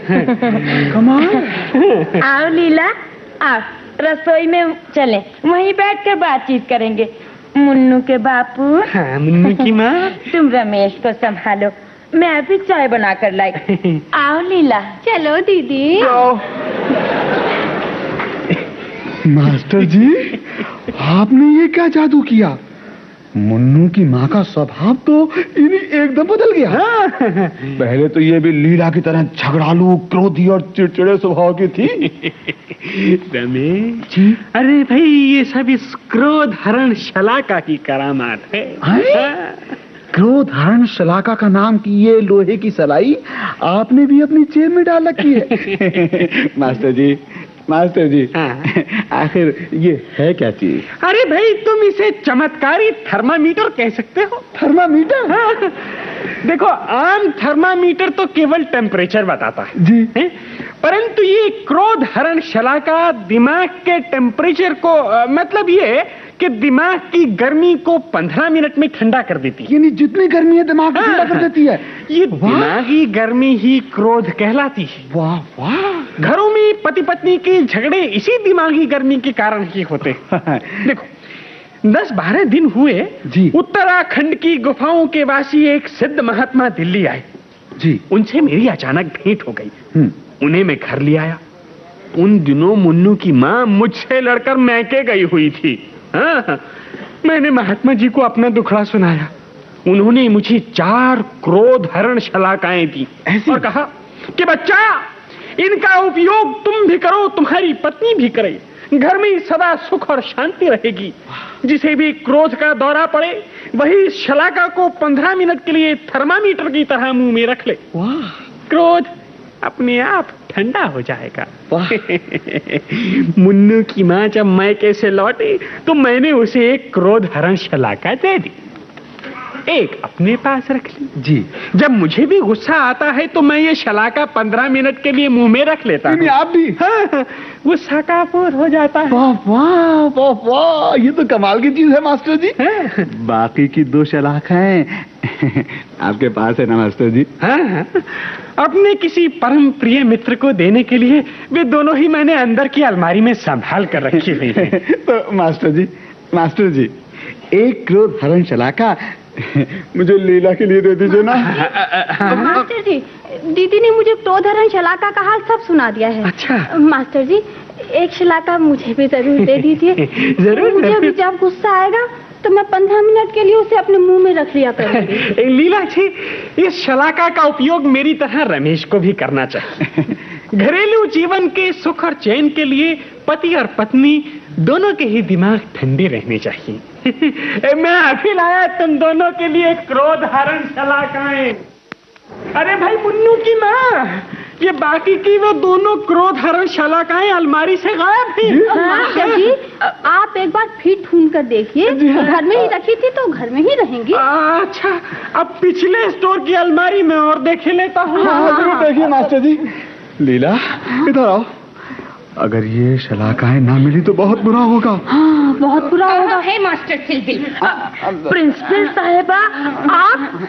कमाल। आओ लीला, आओ रसोई में चले, वहीं बैठकर बातचीत करेंगे। मुन्नू के बापू। हाँ, मुन्नू की माँ। तुम रमेश को संभालो, मैं अभी चाय बना कर लाई। आओ लीला। चलो दीदी। मास्टर जी, आपने ये क्या जादू किया? मुन्नू की माँ का स्वभाव तो इन्हीं एकदम बदल गया। पहले तो ये भी लीला की तरह झगड़ालू, क्रोधी और चिड़चिड़े स्वभाव की थी। रमेश जी, अरे भाई ये सब इस क्रोध हरण शलाका की करामात है। क्रोध हरण शलाका का नाम की ये लोहे की सलाई आपने भी अपनी जेब में डाल रखी है। मास्टर जी, आखिर ये है क्या चीज? अरे भाई तुम इसे चमत्कारी थर्मामीटर कह सकते हो। थर्मामीटर? हाँ। देखो, आम थर्मामीटर तो केवल टेम्परेचर बताता है जी, परंतु ये क्रोध हरण शलाका दिमाग के टेम्परेचर को मतलब ये कि दिमाग की गर्मी को 15 मिनट में ठंडा कर देती है। यानी जितनी गर्मी है दिमाग को ठंडा कर देती है। ये दिमागी गर्मी ही क्रोध कहलाती है। वाह वाह। घरों में पति पत्नी के झगड़े इसी दिमागी गर्मी के कारण ही होते। देखो, 10-12 दिन हुए जी, उत्तराखंड की गुफाओं के वासी एक सिद्ध महात्मा दिल्ली आए जी। उनसे मेरी अचानक भेंट हो गई। उन्हें मैं घर ले आया। उन दिनों मुन्नू की माँ मुझसे लड़कर मैके गई हुई थी। हाँ, मैंने महात्मा जी को अपना दुखड़ा सुनाया। उन्होंने मुझे 4 क्रोध हरण शलाकाएं दी और कहा कि बच्चा, इनका उपयोग तुम भी करो, तुम्हारी पत्नी भी करे, घर में सदा सुख और शांति रहेगी। जिसे भी क्रोध का दौरा पड़े वही शलाका को 15 मिनट के लिए थर्मामीटर की तरह मुंह में रख ले। क्रोध अपने आप ठंडा हो जाएगा। मुन्नू की माँ जब मैके से लौटी तो मैंने उसे एक क्रोध हरण शलाका दे दी, एक अपने पास रख ली। जी, जब मुझे भी गुस्सा आता है तो मैं ये शलाका 15 मिनट के लिए मुंह में रख लेता हूँ। आप भी? हाँ, गुस्सा काबू हो जाता है। वाह वाह वाह वाह, ये तो कमाल की चीज है मास्टर जी। बाकी की 2 शलाकाएं आपके पास है ना मास्टर जी? हाँ, अपने किसी परम प्रिय मित्र को देने के लिए वे दोनों ही मैंने अंदर की अलमारी में संभाल कर रखी हुई है। तो मास्टर जी, एक क्रोध हरण शलाका मुझे लीला के लिए दे दीजिए ना। मास्टर जी, दीदी ने मुझे क्रोध हरण शलाका का हाल सब सुना दिया है। अच्छा। मास्टर जी, एक शलाका मुझे भी जरूर दे दीजिए। जरूर। मुझे भी जब गुस्सा आएगा तो मैं 15 मिनट के लिए उसे अपने मुंह में रख लिया करूंगी। लीला जी, इस शलाका का उपयोग मेरी तरह रमेश को भी करना चाहिए। घरेलू जीवन के सुख और चैन के लिए पति और पत्नी दोनों के ही दिमाग ठंडे रहने चाहिए। मैं अभी लाया तुम दोनों के लिए क्रोध हरण शलाकाएं। अरे भाई मुन्नू की माँ, ये बाकी की वो दोनों क्रोध हरण शलाकाएं अलमारी से गायब थी। मास्टर जी, आप एक बार फिर ढूंढ कर देखिए। घर में ही रखी थी तो घर में ही रहेंगी। अच्छा, अब पिछले स्टोर की अलमारी में और देख लेता हूँ। देखिए मास्टर जी। लीला, इधर आओ। अगर ये शलाकाएं ना मिली तो बहुत बुरा होगा। हाँ, बहुत बुरा होगा। है मास्टर सिलबिल। प्रिंसिपल साहिबा, आप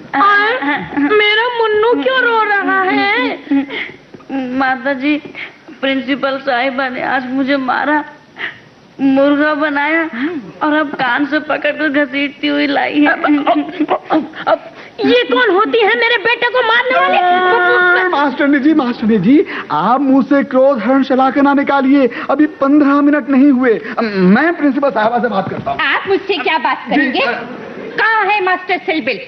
मेरा मुन्नू क्यों रो रहा है? माता जी, प्रिंसिपल साहिबा ने आज मुझे मारा, मुर्गा बनाया और अब कान से पकड़कर घसीटती हुई लाई है। अब ये कौन होती है मेरे बेटे को मारने वाली? मास्टरनी जी, आप मुंह से क्रोध हरण शलाका ना निकालिए। अभी 15 मिनट नहीं हुए। मैं प्रिंसिपल साहिबा से बात करता हूँ। आप मुझसे क्या बात करेंगे? कहाँ है मास्टर सिलबिल?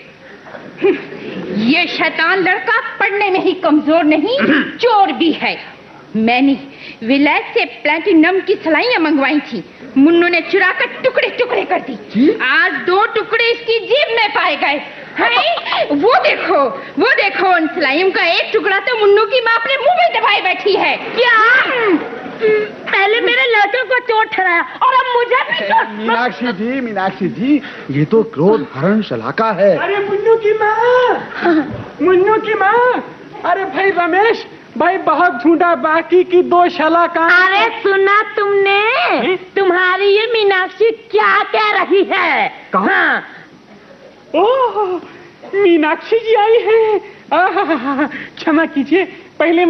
ये शैतान लड़का पढ़ने में ही कमजोर नहीं, चोर भी है। मैंने विलायत से प्लैटिनम की सलाइयां मंगवाई थी, मुन्नू ने चुरा कर टुकड़े टुकड़े कर दी। आज 2 टुकड़े इसकी जेब में पाए गए। वो देखो उन सलाइयों का एक टुकड़ा तो मुन्नू की माँ अपने मुंह में दबाए बैठी है। क्या? पहले मेरे लड़के को चोट ठहराया और अब मुझे भी। मीनाक्षी जी, ये तो क्रोध हरण शलाका है। अरे मुन्नू की माँ, अरे भाई रमेश भाई, बहुत ढूंढा, बाकी की 2 शलाका। अरे सुना तुमने? तुम्हारी ये मीनाक्षी क्या कह रही है? हाँ। ओह, मीनाक्षी जी आई हैं। क्षमा कीजिए, पहले